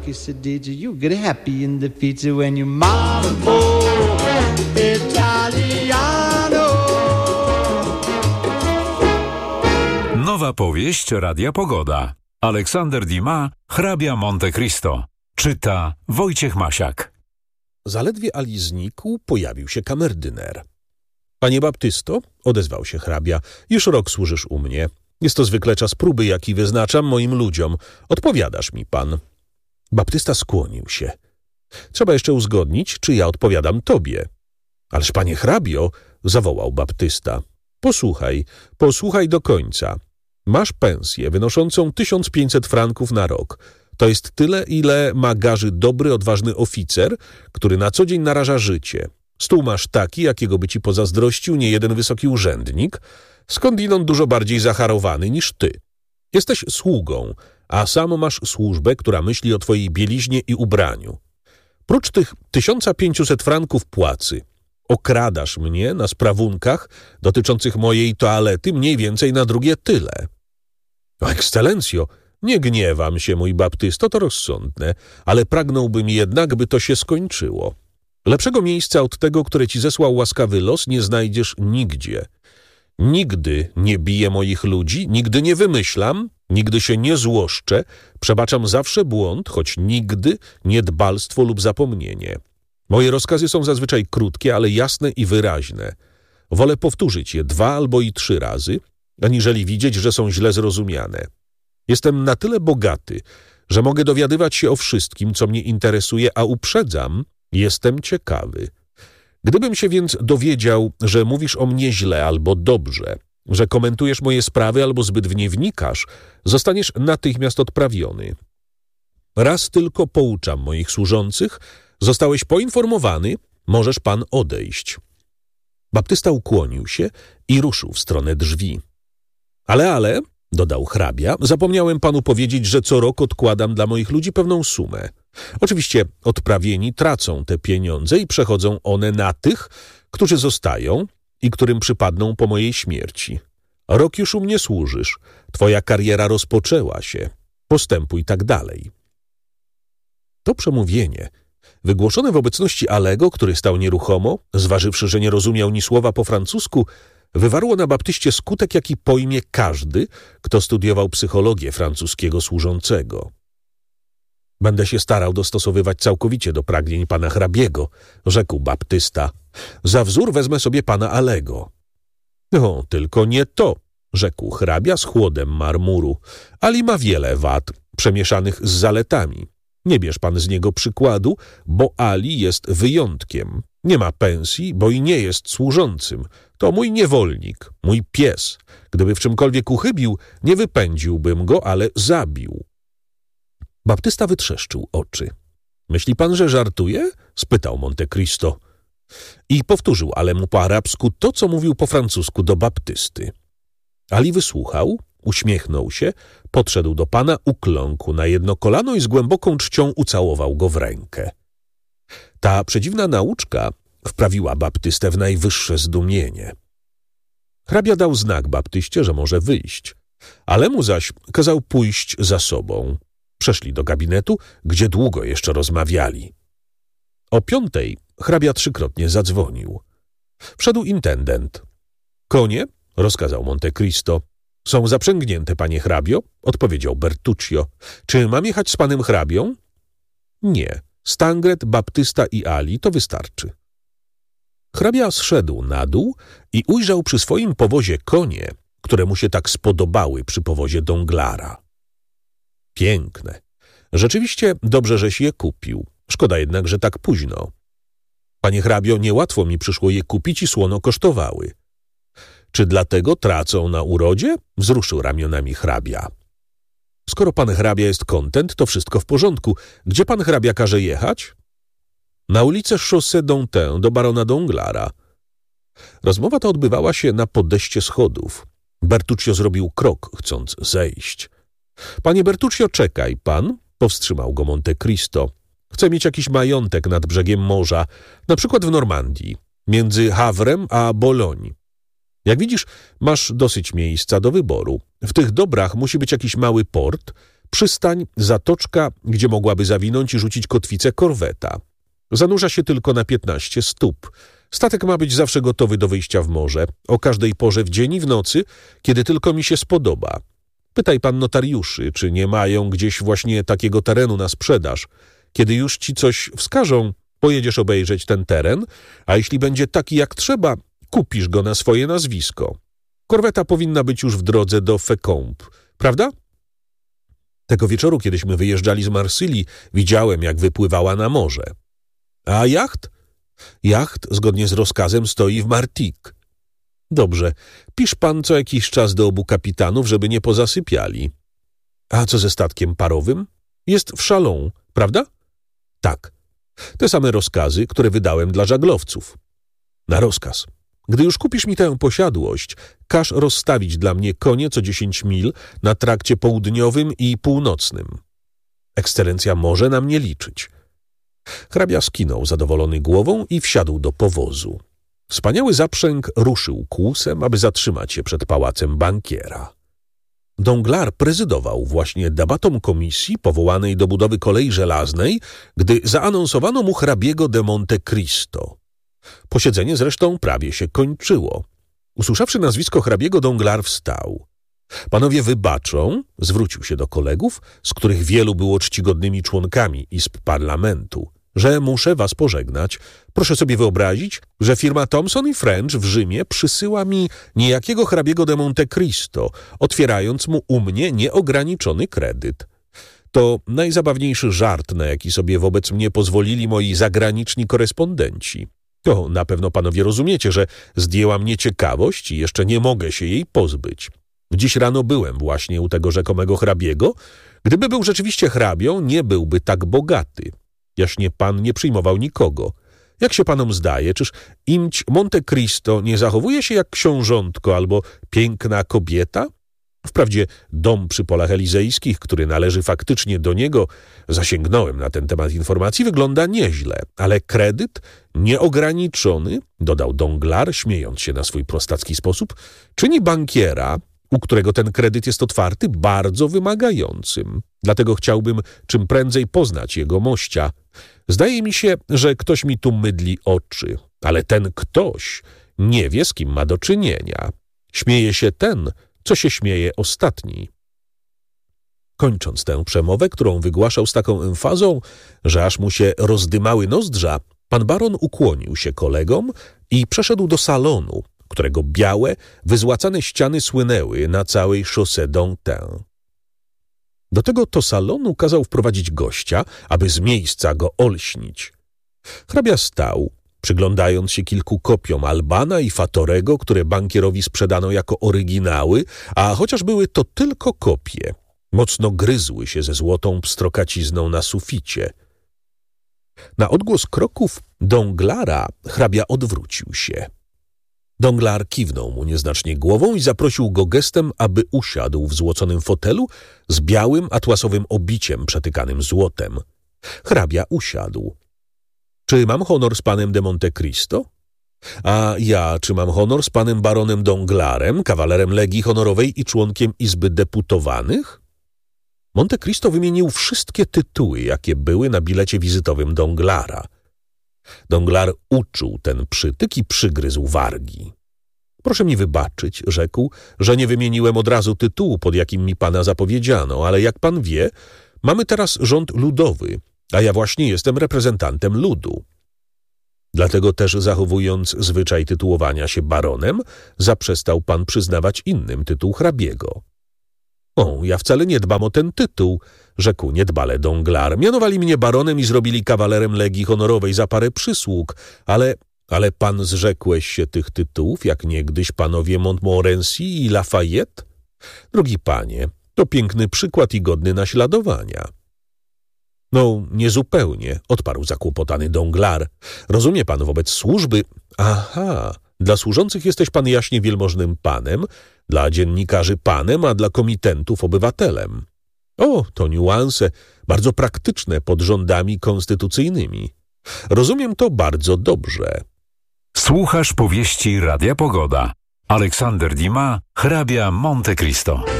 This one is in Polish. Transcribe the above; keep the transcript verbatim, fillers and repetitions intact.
kiss a daisy, you get happy in the pizza when you mambo Italiano. Nowa powieść Radia Pogoda. Aleksander Dumas, hrabia Monte Cristo. Czyta Wojciech Masiak. Zaledwie Ali znikł, pojawił się kamerdyner. Panie Baptysto, odezwał się hrabia, już rok służysz u mnie. Jest to zwykle czas próby, jaki wyznaczam moim ludziom. Odpowiadasz mi pan. Baptysta skłonił się. Trzeba jeszcze uzgodnić, czy ja odpowiadam tobie. Ależ panie hrabio, zawołał Baptysta. Posłuchaj, posłuchaj do końca. Masz pensję wynoszącą tysiąc pięćset franków na rok. To jest tyle, ile ma garzy dobry, odważny oficer, który na co dzień naraża życie. Stół masz taki, jakiego by ci pozazdrościł niejeden wysoki urzędnik, skądinąd dużo bardziej zacharowany niż ty. Jesteś sługą, a sam masz służbę, która myśli o twojej bieliźnie i ubraniu. Prócz tych tysiąca pięciuset franków płacy, okradasz mnie na sprawunkach dotyczących mojej toalety mniej więcej na drugie tyle. Ekscelencjo, nie gniewam się, mój Baptysto, to rozsądne, ale pragnąłbym jednak, by to się skończyło. Lepszego miejsca od tego, które ci zesłał łaskawy los, nie znajdziesz nigdzie. Nigdy nie biję moich ludzi, nigdy nie wymyślam, nigdy się nie złoszczę, przebaczam zawsze błąd, choć nigdy niedbalstwo lub zapomnienie. Moje rozkazy są zazwyczaj krótkie, ale jasne i wyraźne. Wolę powtórzyć je dwa albo i trzy razy, aniżeli widzieć, że są źle zrozumiane. Jestem na tyle bogaty, że mogę dowiadywać się o wszystkim, co mnie interesuje, a uprzedzam, jestem ciekawy. Gdybym się więc dowiedział, że mówisz o mnie źle albo dobrze, że komentujesz moje sprawy albo zbyt w nie wnikasz, zostaniesz natychmiast odprawiony. Raz tylko pouczam moich służących, zostałeś poinformowany, możesz pan odejść. Baptysta ukłonił się i ruszył w stronę drzwi. Ale, ale, dodał hrabia, zapomniałem panu powiedzieć, że co rok odkładam dla moich ludzi pewną sumę. Oczywiście odprawieni tracą te pieniądze i przechodzą one na tych, którzy zostają i którym przypadną po mojej śmierci. Rok już u mnie służysz, twoja kariera rozpoczęła się, postępuj tak dalej. To przemówienie, wygłoszone w obecności Alego, który stał nieruchomo, zważywszy, że nie rozumiał ni słowa po francusku, wywarło na Baptyście skutek, jaki pojmie każdy, kto studiował psychologię francuskiego służącego. Będę się starał dostosowywać całkowicie do pragnień pana hrabiego, rzekł Baptysta. Za wzór wezmę sobie pana Alego. No, tylko nie to, rzekł hrabia z chłodem marmuru. Ali ma wiele wad, przemieszanych z zaletami. Nie bierz pan z niego przykładu, bo Ali jest wyjątkiem. Nie ma pensji, bo i nie jest służącym. To mój niewolnik, mój pies. Gdyby w czymkolwiek uchybił, nie wypędziłbym go, ale zabił. Baptysta wytrzeszczył oczy. Myśli pan, że żartuje? Spytał Monte Cristo. I powtórzył Alemu po arabsku to, co mówił po francusku do Baptysty. Ali wysłuchał, uśmiechnął się, podszedł do pana, ukląkł na jedno kolano i z głęboką czcią ucałował go w rękę. Ta przedziwna nauczka wprawiła Baptystę w najwyższe zdumienie. Hrabia dał znak Baptyście, że może wyjść, ale mu zaś kazał pójść za sobą. Przeszli do gabinetu, gdzie długo jeszcze rozmawiali. O piątej hrabia trzykrotnie zadzwonił. Wszedł intendent. Konie, rozkazał Monte Cristo. Są zaprzęgnięte, panie hrabio, odpowiedział Bertuccio. Czy mam jechać z panem hrabią? Nie. Stangret, Baptysta i Ali to wystarczy. Hrabia zszedł na dół i ujrzał przy swoim powozie konie, które mu się tak spodobały przy powozie Donglara. Piękne. Rzeczywiście dobrze, żeś je kupił. Szkoda jednak, że tak późno. Panie hrabio, niełatwo mi przyszło je kupić i słono kosztowały. Czy dlatego tracą na urodzie? Wzruszył ramionami hrabia. Skoro pan hrabia jest kontent, to wszystko w porządku. Gdzie pan hrabia każe jechać? Na ulicę Chaussée d'Antin do barona Donglara. Rozmowa ta odbywała się na podejście schodów. Bertuccio zrobił krok, chcąc zejść. Panie Bertuccio, czekaj pan, powstrzymał go Monte Cristo. Chcę mieć jakiś majątek nad brzegiem morza, na przykład w Normandii, między Havrem a Bologne. Jak widzisz, masz dosyć miejsca do wyboru. W tych dobrach musi być jakiś mały port, Przystań, zatoczka, gdzie mogłaby zawinąć i rzucić kotwicę korweta. Zanurza się tylko na piętnaście stóp. Statek ma być zawsze gotowy do wyjścia w morze, o każdej porze w dzień i w nocy, kiedy tylko mi się spodoba. Pytaj pan notariuszy, czy nie mają gdzieś właśnie takiego terenu na sprzedaż. Kiedy już ci coś wskażą, pojedziesz obejrzeć ten teren, a jeśli będzie taki jak trzeba, kupisz go na swoje nazwisko. Korweta powinna być już w drodze do Fécamp, prawda? Tego wieczoru, kiedyśmy wyjeżdżali z Marsylii, widziałem, jak wypływała na morze. A jacht? Jacht, zgodnie z rozkazem, stoi w Martigues. Dobrze, pisz pan co jakiś czas do obu kapitanów, żeby nie pozasypiali. A co ze statkiem parowym? Jest w Châlons, prawda? Tak. Te same rozkazy, które wydałem dla żaglowców. Na rozkaz. Gdy już kupisz mi tę posiadłość, każ rozstawić dla mnie konie co dziesięć mil na trakcie południowym i północnym. Ekscelencja może na mnie liczyć. Hrabia skinął zadowolony głową i wsiadł do powozu. Wspaniały zaprzęg ruszył kłusem, aby zatrzymać się przed pałacem bankiera. Danglars prezydował właśnie debatom komisji powołanej do budowy kolei żelaznej, gdy zaanonsowano mu hrabiego de Monte Cristo. Posiedzenie zresztą prawie się kończyło. Usłyszawszy nazwisko hrabiego, Danglars wstał. Panowie wybaczą, zwrócił się do kolegów, z których wielu było czcigodnymi członkami izb parlamentu, że muszę was pożegnać. Proszę sobie wyobrazić, że firma Thomson i French w Rzymie przysyła mi niejakiego hrabiego de Monte Cristo, otwierając mu u mnie nieograniczony kredyt. To najzabawniejszy żart, na jaki sobie wobec mnie pozwolili moi zagraniczni korespondenci. To na pewno panowie rozumiecie, że zdjęła mnie ciekawość i jeszcze nie mogę się jej pozbyć. Dziś rano byłem właśnie u tego rzekomego hrabiego. Gdyby był rzeczywiście hrabią, nie byłby tak bogaty. Jaśnie pan nie przyjmował nikogo. Jak się panom zdaje, czyż imć Monte Cristo nie zachowuje się jak książątko albo piękna kobieta? Wprawdzie dom przy polach elizejskich, który należy faktycznie do niego, zasięgnąłem na ten temat informacji, wygląda nieźle, ale kredyt nieograniczony, dodał Danglars, śmiejąc się na swój prostacki sposób, czyni bankiera, u którego ten kredyt jest otwarty, bardzo wymagającym. Dlatego chciałbym czym prędzej poznać jego mościa. Zdaje mi się, że ktoś mi tu mydli oczy, ale ten ktoś nie wie, z kim ma do czynienia. Śmieje się ten, co się śmieje ostatni. Kończąc tę przemowę, którą wygłaszał z taką emfazą, że aż mu się rozdymały nozdrza, pan baron ukłonił się kolegom i przeszedł do salonu, którego białe, wyzłacane ściany słynęły na całej Chaussée d'Antin. Do tego to salonu kazał wprowadzić gościa, aby z miejsca go olśnić. Hrabia stał, przyglądając się kilku kopiom Albana i Fatorego, które bankierowi sprzedano jako oryginały, a chociaż były to tylko kopie, mocno gryzły się ze złotą pstrokacizną na suficie. Na odgłos kroków Danglara hrabia odwrócił się. Danglars kiwnął mu nieznacznie głową i zaprosił go gestem, aby usiadł w złoconym fotelu z białym atłasowym obiciem przetykanym złotem. Hrabia usiadł. Czy mam honor z panem de Monte Cristo? A ja, czy mam honor z panem baronem Danglarem, kawalerem Legii Honorowej i członkiem Izby Deputowanych? Monte Cristo wymienił wszystkie tytuły, jakie były na bilecie wizytowym Danglara. Danglars uczuł ten przytyk i przygryzł wargi. Proszę mi wybaczyć, rzekł, że nie wymieniłem od razu tytułu, pod jakim mi pana zapowiedziano, ale jak pan wie, mamy teraz rząd ludowy, a ja właśnie jestem reprezentantem ludu. Dlatego też, zachowując zwyczaj tytułowania się baronem, zaprzestał pan przyznawać innym tytuł hrabiego. O, ja wcale nie dbam o ten tytuł, rzekł niedbale Danglars. Mianowali mnie baronem i zrobili kawalerem Legii Honorowej za parę przysług, ale, ale pan zrzekłeś się tych tytułów, jak niegdyś panowie Montmorency i Lafayette? Drogi panie, to piękny przykład i godny naśladowania. No, niezupełnie, odparł zakłopotany Danglars. Rozumie pan wobec służby... Aha, dla służących jesteś pan jaśnie wielmożnym panem, dla dziennikarzy panem, a dla komitentów obywatelem. O, to niuanse, bardzo praktyczne pod rządami konstytucyjnymi. Rozumiem to bardzo dobrze. Słuchasz powieści Radia Pogoda. Aleksander Dumas, hrabia Monte Cristo.